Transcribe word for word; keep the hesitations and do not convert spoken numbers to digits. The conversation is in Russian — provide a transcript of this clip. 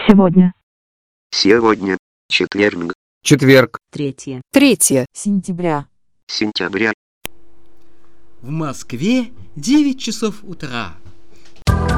Сегодня. Сегодня четверг, Четверг. Третье. Третье. Сентября. сентября. В Москве девять часов утра.